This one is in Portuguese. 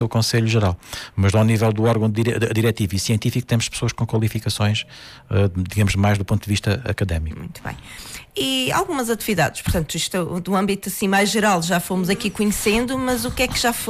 do Conselho Geral. Mas ao nível do órgão diretivo e científico temos pessoas com qualificações, digamos, mais do ponto de vista académico. Muito bem. E algumas atividades, portanto, isto do âmbito assim mais geral já fomos aqui conhecendo, mas o que é que já foi